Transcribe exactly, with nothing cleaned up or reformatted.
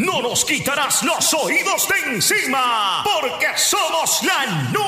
no nos quitarás los oídos de encima, porque somos la